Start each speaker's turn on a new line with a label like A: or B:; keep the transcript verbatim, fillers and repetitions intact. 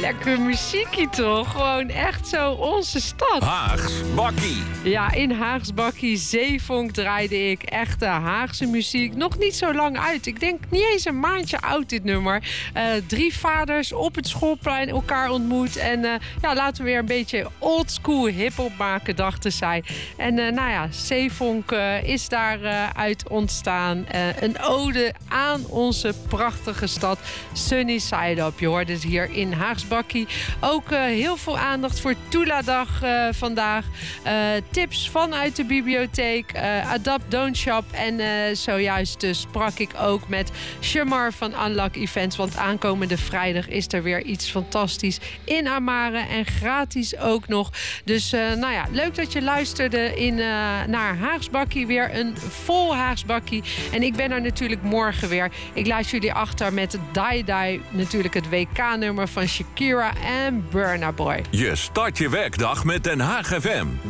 A: lekker muziekje toch? Gewoon echt zo onze stad.
B: Haags Bakkie.
A: Ja, in Haags Bakkie Zeevonk draaide ik echte Haagse muziek. Nog niet zo lang uit. Ik denk niet eens een maandje oud dit nummer. Uh, drie vaders op het schoolplein elkaar ontmoet. En uh, ja, laten we weer een beetje oldschool hiphop maken, dachten zij. En uh, nou ja, Zeevonk uh, is daaruit uh, ontstaan. Uh, een ode aan onze prachtige stad Sunny Side Up. Je hoort het hier in Haags Bakkie. Ook uh, heel veel aandacht voor Tula-dag uh, vandaag. Uh, tips vanuit de bibliotheek. Uh, Adapt Don't Shop. En uh, zojuist uh, sprak ik ook met Shamar van Unlock Events. Want aankomende vrijdag is er weer iets fantastisch in Amare. En gratis ook nog. Dus uh, nou ja, leuk dat je luisterde in, uh, naar Haags Bakkie. Weer een vol Haags Bakkie. En ik ben er natuurlijk morgen weer. Ik laat jullie achter met Die Die. Natuurlijk het W K-nummer van Shakira en Burna Boy.
B: Je start je werkdag met Den Haag F M.